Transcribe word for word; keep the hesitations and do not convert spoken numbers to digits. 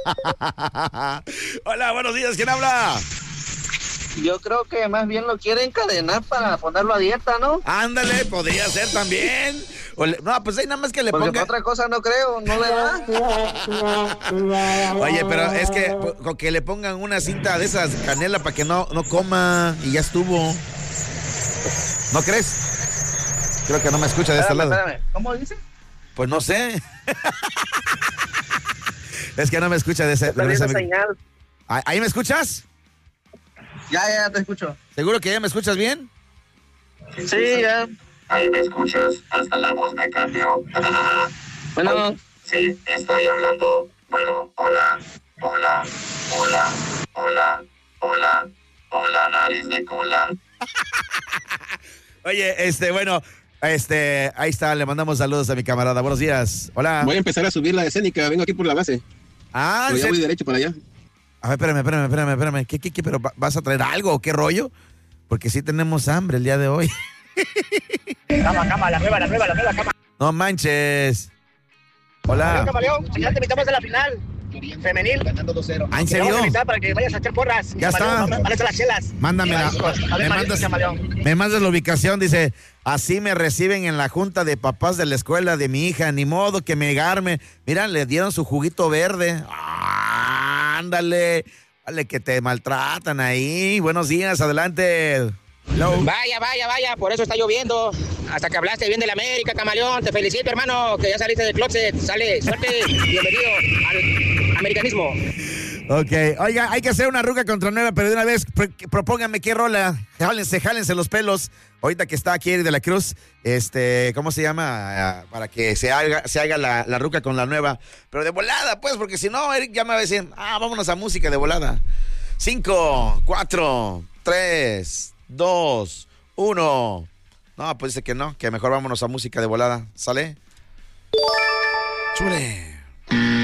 Hola, buenos días, ¿quién habla? Yo creo que más bien lo quiere encadenar para ponerlo a dieta, ¿no? Ándale, podría ser también. O le- no, pues ahí nada más que le Porque ponga. por otra cosa no creo, no le da. Oye, pero es que po- con que le pongan una cinta de esas canela para que no, no coma y ya estuvo. ¿No crees? Creo que no me escucha de este Espérame, lado. espérame. ¿Cómo dice? Pues no sé. Es que no me escucha de ese. Está de ese viendo amigo. señal. ¿Ahí ahí me escuchas? Ya, ya te escucho. ¿Seguro que ya me escuchas bien? Sí, ya. Ahí me escuchas, hasta la voz me cambió. Bueno, Sí, estoy hablando. Bueno, hola, hola, hola, hola, hola, hola, nariz de cola. Oye, este, bueno, este, ahí está, le mandamos saludos a mi camarada. Buenos días. Hola. Voy a empezar a subir la escénica, vengo aquí por la base. Ah, Pero ya ¿en voy serio? derecho para allá. A ver, espérame, espérame, espérame, espérame. ¿Qué, qué, qué? ¿Pero va- vas a traer algo o qué rollo? Porque sí tenemos hambre el día de hoy. Cama, cama, la nueva, la nueva, la nueva cama. No manches. Hola. Camaleón, ya te invitamos a la final femenil. ganando dos cero. ¿Ah, en Te vamos serio? a invitar para que vayas a echar porras. Ya Camaleón, está. Van a hacer las chelas. Mándame la, A ver, me Mario, mandas, Camaleón. me mandas la ubicación, dice, así me reciben en la junta de papás de la escuela de mi hija, ni modo que me garme. Mira, le dieron su juguito verde. Ah, ándale, vale que te maltratan ahí. Buenos días, adelante. Hello. Vaya, vaya, vaya, por eso está lloviendo. Hasta que hablaste bien del América, Camaleón. Te felicito, hermano, que ya saliste del closet. Sale, suerte, bienvenido al americanismo. Ok, oiga, hay que hacer una ruca contra nueva, pero de una vez pro- propónganme qué rola. Jálense, jálense los pelos. Ahorita que está aquí Eric de la Cruz, este, ¿cómo se llama? Ah, para que se haga, se haga la, la ruca con la nueva. Pero de volada, pues, porque si no, Eric ya me va a decir, ah, vámonos a música de volada. Cinco, cuatro, tres, dos, uno. No, pues dice que no, que mejor vámonos a música de volada. ¿Sale? Chule.